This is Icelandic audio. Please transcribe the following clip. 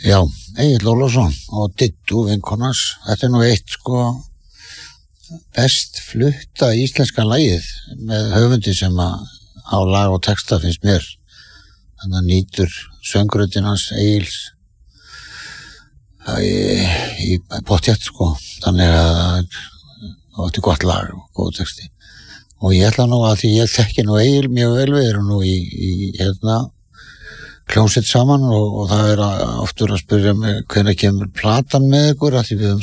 Já, Egill Ólafsson og Dittu vinkonans. Þetta nú eitt best flutta íslenska lagið með höfundi sem á lag og texta finnst mér. Þannig að nýtur söngurinn hans Egils í pottjætt Þannig að það átti gott lag og góð texti. Og ég ætla nú að því ég þekki nú Egil mjög vel, við erum nú í hljómsveit saman og það oftur að spyrja mig hvenær kemur platan með ykkur, af því við höfum